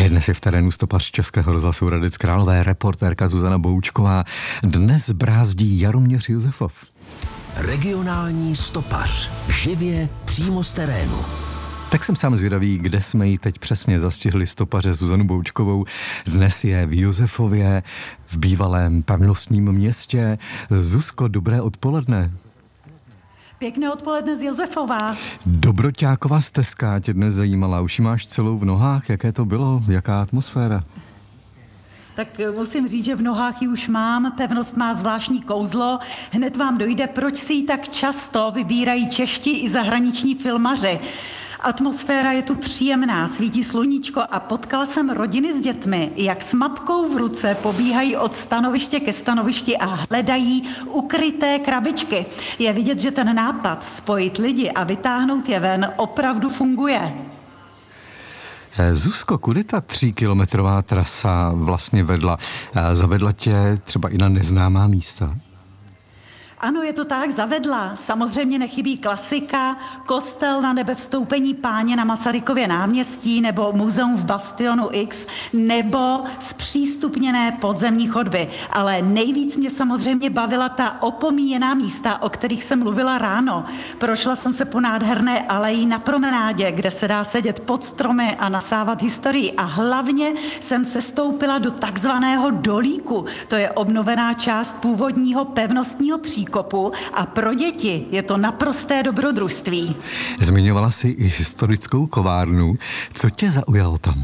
Také dnes je v terénu stopař Českého rozhlasu Hradec Králové, reportérka Zuzana Boučková. Dnes brázdí Jaromír Josefov. Regionální stopař. Živě přímo z terénu. Tak jsem sám zvědavý, kde jsme ji teď přesně zastihli stopaře Zuzanu Boučkovou. Dnes je v Josefově, v bývalém pevnostním městě. Zuzko, dobré odpoledne. Pěkné odpoledne z Josefova. Dobroťáková stezka tě dnes zajímala. Už ji máš celou v nohách. Jaké to bylo? Jaká atmosféra? Tak musím říct, že v nohách ji už mám. Pevnost má zvláštní kouzlo. Hned vám dojde, proč si ji tak často vybírají čeští i zahraniční filmaři. Atmosféra je tu příjemná, svítí sluníčko a potkala jsem rodiny s dětmi, jak s mapkou v ruce pobíhají od stanoviště ke stanovišti a hledají ukryté krabičky. Je vidět, že ten nápad spojit lidi a vytáhnout je ven opravdu funguje. Zuzko, kudy ta 3kilometrová trasa vlastně vedla? Zavedla tě třeba i na neznámá místa? Ano, je to tak, zavedla. Samozřejmě nechybí klasika, kostel na Nebevstoupení Páně na Masarykově náměstí nebo muzeum v Bastionu X nebo zpřístupněné podzemní chodby. Ale nejvíc mě samozřejmě bavila ta opomíjená místa, o kterých jsem mluvila ráno. Prošla jsem se po nádherné aleji na promenádě, kde se dá sedět pod stromy a nasávat historii. A hlavně jsem se stoupila do takzvaného dolíku. To je obnovená část původního pevnostního příkopu a pro děti je to naprosté dobrodružství. Zmiňovala jsi i historickou kovárnu. Co tě zaujalo tam?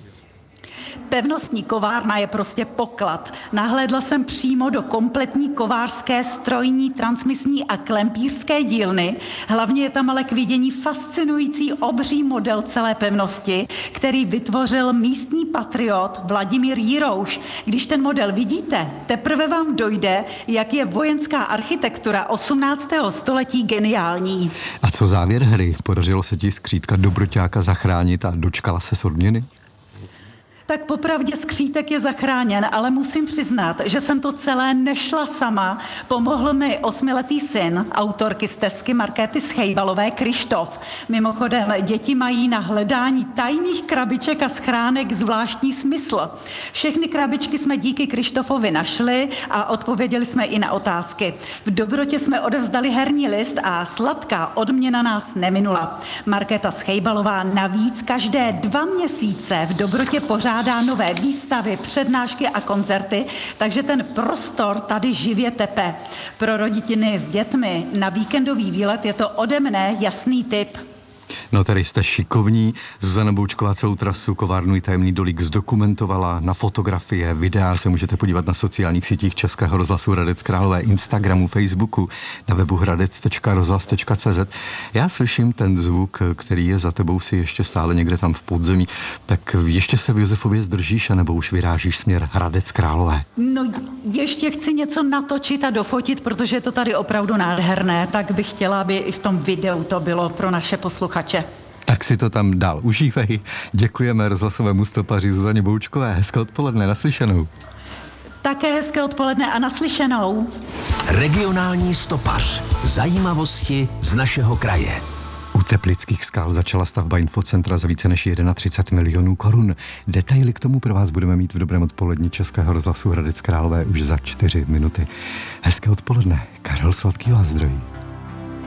Pevnostní kovárna je prostě poklad. Nahlédla jsem přímo do kompletní kovářské, strojní, transmisní a klempířské dílny. Hlavně je tam ale k vidění fascinující obří model celé pevnosti, který vytvořil místní patriot Vladimír Jirouš. Když ten model vidíte, teprve vám dojde, jak je vojenská architektura 18. století geniální. A co závěr hry? Podařilo se ti skřítka dobroťáka zachránit a dočkala se odměny? Tak popravdě skřítek je zachráněn, ale musím přiznat, že jsem to celé nešla sama. Pomohl mi 8letý syn autorky stezky Markéty Schejbalové, Krištof. Mimochodem, děti mají na hledání tajných krabiček a schránek zvláštní smysl. Všechny krabičky jsme díky Krištofovi našli a odpověděli jsme i na otázky. V Dobrotě jsme odevzdali herní list a sladká odměna nás neminula. Markéta Schejbalová navíc každé 2 měsíce v Dobrotě pořádá nové výstavy, přednášky a koncerty, takže ten prostor tady živě tepe. Pro rodiny s dětmi na víkendový výlet je to ode mne jasný tip. No tady jste šikovní. Zuzana Boučková celou trasu kovárnu i tajemný dolík zdokumentovala. Na fotografie, videa se můžete podívat na sociálních sítích Českého rozhlasu Hradec Králové, Instagramu, Facebooku, na webu hradec.rozhlas.cz. Já slyším ten zvuk, který je za tebou si ještě stále někde tam v podzemí. Tak ještě se v Josefově zdržíš, anebo už vyrážíš směr Hradec Králové? No ještě chci něco natočit a dofotit, protože je to tady opravdu nádherné, tak bych chtěla, aby i v tom videu to bylo pro naše posluchače. Tak si to tam dál užívej. Děkujeme rozhlasovému stopaři Zuzaně Boučkové. Hezké odpoledne, naslyšenou. Také hezké odpoledne a naslyšenou. Regionální stopař. Zajímavosti z našeho kraje. U Teplických skal začala stavba infocentra za více než 31 milionů korun. Detaily k tomu pro vás budeme mít v dobrém odpolední Českého rozhlasu Hradec Králové už za 4 minuty. Hezké odpoledne. Karel Sladký vás zdraví.